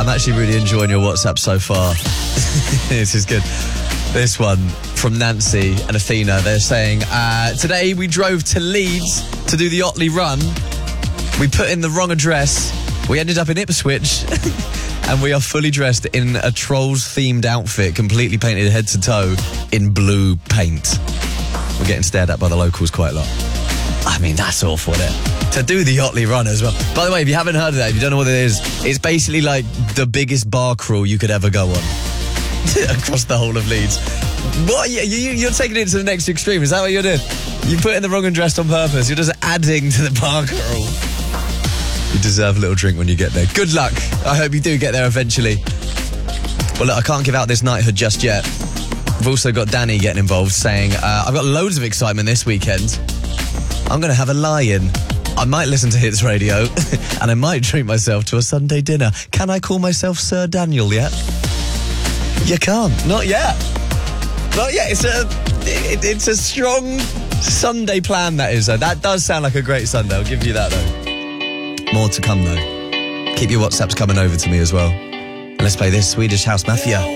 I'm actually really enjoying your WhatsApp so far. This is good. This one from Nancy and Athena. They're saying, today we drove to Leeds to do the Otley Run. We put in the wrong address. We ended up in Ipswich. And we are fully dressed in a Trolls-themed outfit, completely painted head to toe in blue paint. We're getting stared at by the locals quite a lot. I mean, that's awful, isn't it? To do the Otley Run as well. By the way, if you haven't heard of that, if you don't know what it is, it's basically like the biggest bar crawl you could ever go on across the whole of Leeds. What? You're taking it to the next extreme. Is that what you're doing? You put in the wrong address on purpose. You're just adding to the bar crawl. You deserve a little drink when you get there. Good luck. I hope you do get there eventually. Well, look, I can't give out this knighthood just yet. We've also got Danny getting involved, saying, I've got loads of excitement this weekend. I'm going to have a lie-in. I might listen to Hits Radio, and I might treat myself to a Sunday dinner. Can I call myself Sir Daniel yet? You can't. Not yet. Not yet. It's a strong Sunday plan, that is. That does sound like a great Sunday. I'll give you that, though. More to come, though. Keep your WhatsApps coming over to me as well. And let's play this Swedish House Mafia.